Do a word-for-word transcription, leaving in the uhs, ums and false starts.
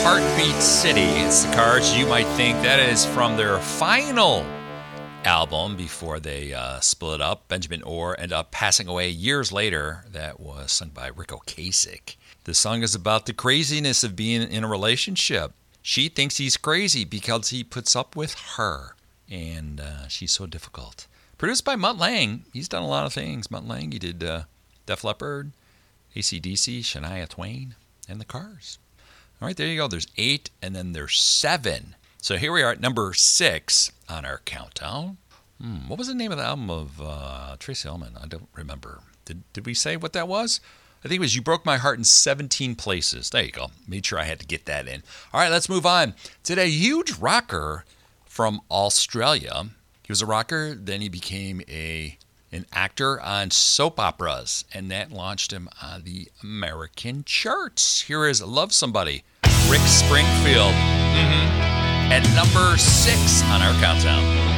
Heartbeat City. It's the Cars. You might think that is from their final album before they uh, split up. Benjamin Orr ended up passing away years later. That was sung by Rick Ocasek. The song is about the craziness of being in a relationship. She thinks he's crazy because he puts up with her, and uh, she's so difficult. Produced by Mutt Lange. He's done a lot of things. Mutt Lange, he did uh, Def Leppard, A C D C, Shania Twain, and the Cars. All right, there you go. There's eight, and then there's seven. So here we are at number six on our countdown. Hmm, what was the name of the album of uh, Tracey Ullman? I don't remember. Did did we say what that was? I think it was You Broke My Heart in seventeen Places. There you go. Made sure I had to get that in. All right, let's move on. Today, huge rocker from Australia. He was a rocker, then he became a an actor on soap operas, and that launched him on the American charts. Here is Love Somebody, Rick Springfield, mm-hmm. at number six on our countdown.